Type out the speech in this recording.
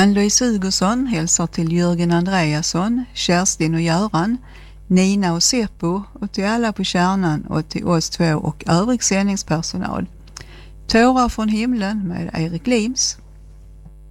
Ann-Louise Hugosson hälsar till Jörgen Andreasson, Kerstin och Göran, Nina och Seppo och till alla på kärnan och till oss två och övrig sändningspersonal. Tårar från himlen med Erik Lims.